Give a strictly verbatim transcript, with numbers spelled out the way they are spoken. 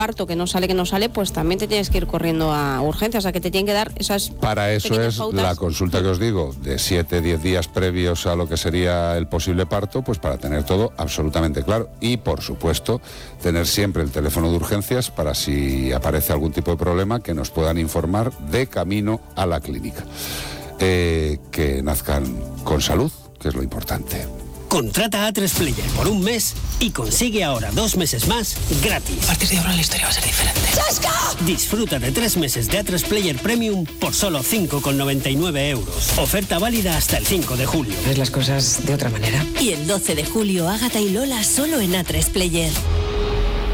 parto que no sale, que no sale, pues también te tienes que ir corriendo a urgencias, o sea que te tienen que dar esas Para eso es pautas. La consulta que os digo, de siete, diez días previos a lo que sería el posible parto, pues para tener todo absolutamente claro. Y, por supuesto, tener siempre el teléfono de urgencias para si aparece algún tipo de problema que nos puedan informar de camino a la clínica. Eh, que nazcan con salud, que es lo importante. Contrata a tres Player por un mes y consigue ahora dos meses más gratis. A partir de ahora la historia va a ser diferente. ¡Chasca! Disfruta de tres meses de A tres Player Premium por solo cinco con noventa y nueve euros. Oferta válida hasta el cinco de julio. ¿Ves las cosas de otra manera? Y el doce de julio, Ágata y Lola solo en A tres Player.